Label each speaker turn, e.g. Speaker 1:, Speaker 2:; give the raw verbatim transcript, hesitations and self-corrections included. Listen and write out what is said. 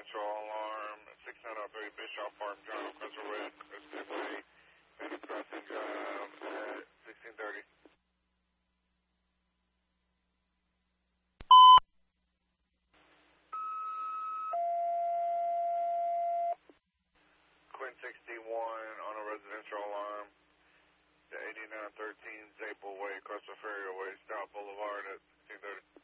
Speaker 1: residential alarm, six nine oh three Bischoff Park, John O'Crystal Way, Crystal Way, Panic Crossing Drive at sixteen thirty. Quinn sixty-one on a residential alarm, the eighty-nine thirteen Zaple Way, across the Ferry Way, Stout Boulevard at sixteen thirty.